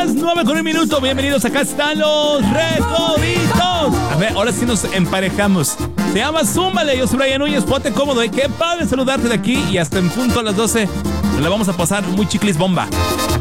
las 9:01. Bienvenidos, acá están los Recoditos. A ver, ahora sí nos emparejamos. Se llama Zúmbale, yo soy Brian Núñez, ponte cómodo, qué padre saludarte de aquí y hasta en punto a las 12. Nos la vamos a pasar muy chiclis bomba.